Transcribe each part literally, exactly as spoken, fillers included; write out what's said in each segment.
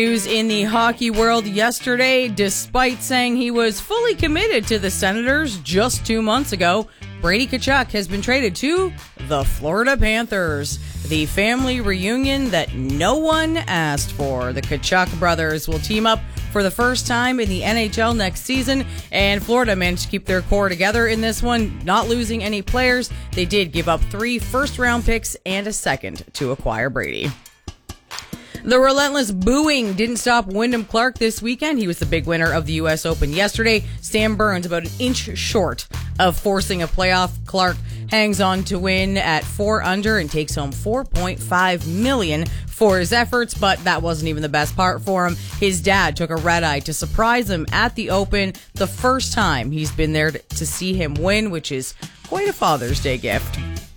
News in the hockey world yesterday, despite saying he was fully committed to the Senators just two months ago, Brady Tkachuk has been traded to the Florida Panthers. The family reunion that no one asked for. The Tkachuk brothers will team up for the first time in the N H L next season, and Florida managed to keep their core together in this one, not losing any players. They did give up three first-round picks and a second to acquire Brady. The relentless booing didn't stop Wyndham Clark this weekend. He was the big winner of the U S Open yesterday. Sam Burns about an inch short of forcing a playoff. Clark hangs on to win at four under and takes home four point five million dollars for his efforts, but that wasn't even the best part for him. His dad took a red eye to surprise him at the Open, the first time he's been there to see him win, which is quite a Father's Day gift.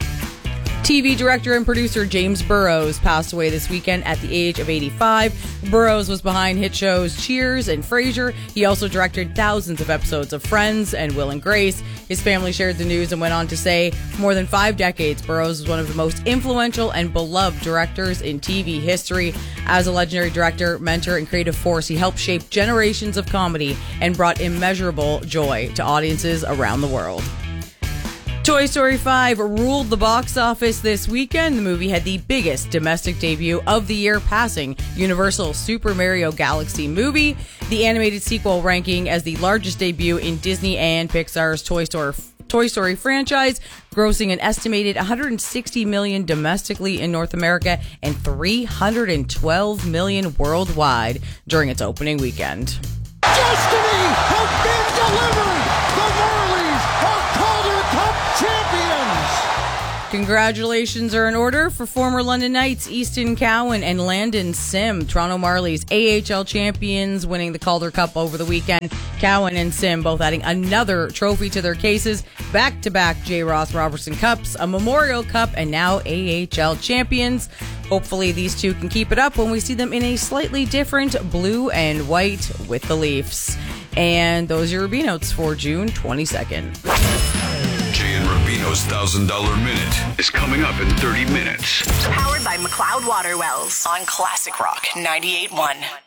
T V director and producer James Burrows passed away this weekend at the age of eighty-five. Burrows was behind hit shows Cheers and Frasier. He also directed thousands of episodes of Friends and Will and Grace. His family shared the news and went on to say, for more than five decades, Burrows was one of the most influential and beloved directors in T V history. As a legendary director, mentor, and creative force, he helped shape generations of comedy and brought immeasurable joy to audiences around the world. Toy Story five ruled the box office this weekend. The movie had the biggest domestic debut of the year, passing Universal's Super Mario Galaxy movie, the animated sequel ranking as the largest debut in Disney and Pixar's Toy Story Toy Story franchise, grossing an estimated one hundred sixty million dollars domestically in North America and three hundred twelve million dollars worldwide during its opening weekend. Destiny has been delivered! The Marlies are Calder Cup champions! Congratulations are in order for former London Knights Easton Cowan and Landon Sim, Toronto Marlies A H L champions, winning the Calder Cup over the weekend. Cowan and Sim both adding another trophy to their cases, back-to-back J. Ross Robertson Cups, a Memorial Cup, and now A H L champions. Hopefully these two can keep it up when we see them in a slightly different blue and white with the Leafs. And those are your Rubino notes for June twenty-second. Jay and Rubino's one thousand dollars Minute is coming up in thirty minutes. Powered by McLeod Water Wells on Classic Rock ninety-eight point one.